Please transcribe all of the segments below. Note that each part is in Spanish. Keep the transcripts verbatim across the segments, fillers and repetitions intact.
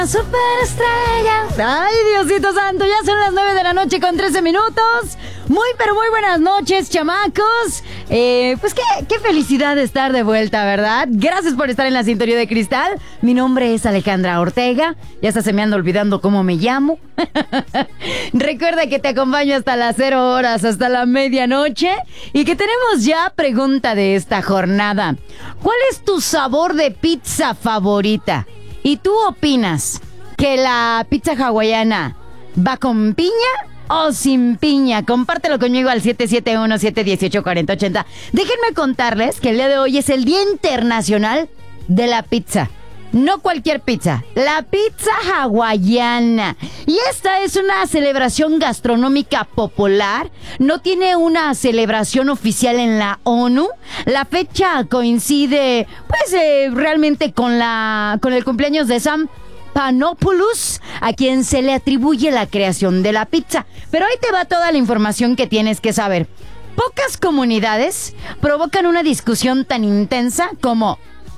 Superestrella. Ay, Diosito santo, ya son las nueve de la noche con trece minutos. Muy, pero muy buenas noches, chamacos. Eh, pues qué, qué felicidad de estar de vuelta, ¿verdad? Gracias por estar en la sintonía de cristal. Mi nombre es Alejandra Ortega. Ya hasta se me anda olvidando cómo me llamo. Recuerda que te acompaño hasta las cero horas, hasta la medianoche. Y que tenemos ya pregunta de esta jornada. ¿Cuál es tu sabor de pizza favorita? ¿Y tú opinas que la pizza hawaiana va con piña o sin piña? Compártelo conmigo al siete siete uno, siete uno ocho, cuatro cero ocho cero. Déjenme contarles que el día de hoy es el Día Internacional de la Pizza. No cualquier pizza, la pizza hawaiana. Y esta es una celebración gastronómica popular. No tiene una celebración oficial en la ONU. La fecha coincide, pues, eh, realmente con la con el cumpleaños de San Panopoulos, a quien se le atribuye la creación de la pizza. Pero ahí te va toda la información que tienes que saber. Pocas comunidades provocan una discusión tan intensa como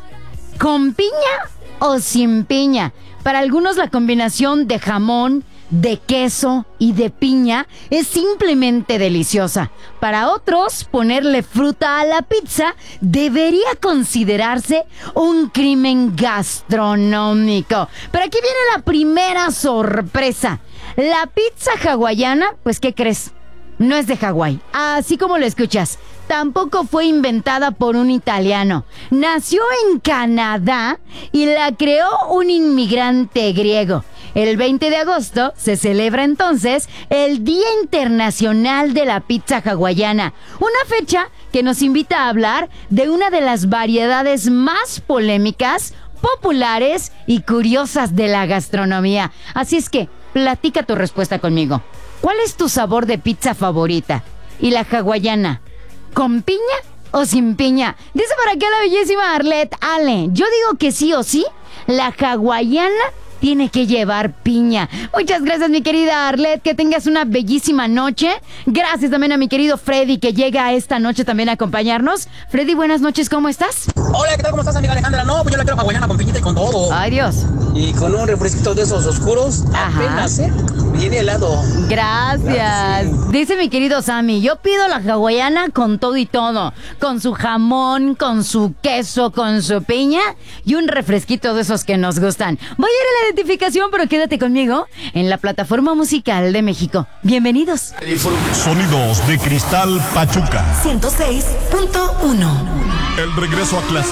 ¿con piña o sin piña? Para algunos la combinación de jamón, de queso y de piña es simplemente deliciosa. Para otros, ponerle fruta a la pizza debería considerarse un crimen gastronómico. Pero aquí viene la primera sorpresa. La pizza hawaiana, pues ¿qué crees? No es de Hawái, así como lo escuchas. Tampoco fue inventada por un italiano. Nació en Canadá y la creó un inmigrante griego. El veinte de agosto se celebra entonces el Día Internacional de la Pizza Hawaiana, una fecha que nos invita a hablar de una de las variedades más polémicas, populares y curiosas de la gastronomía. Así es que, platica tu respuesta conmigo. ¿Cuál es tu sabor de pizza favorita? ¿Y la hawaiana, con piña o sin piña? Dice por acá la bellísima Arlette Ale. Yo digo que sí o sí, la hawaiana tiene que llevar piña. Muchas gracias, mi querida Arlette. Que tengas una bellísima noche. Gracias también a mi querido Freddy, que llega esta noche también a acompañarnos. Freddy, buenas noches, ¿cómo estás? Hola, ¿qué tal? ¿Cómo estás, amiga Alejandra? No, pues yo la quiero hawaiana con piñita y con todo. Ay, Dios. Y con un refresquito de esos oscuros. Ajá. Apenas, ¿eh? Viene helado. Gracias. Gracias sí. Dice mi querido Sammy, yo pido la hawaiana con todo y todo. Con su jamón, con su queso, con su piña y un refresquito de esos que nos gustan. Voy a ir a la identificación, pero quédate conmigo en la plataforma musical de México. Bienvenidos. Sonidos de Cristal Pachuca. ciento seis punto uno. El regreso a clase.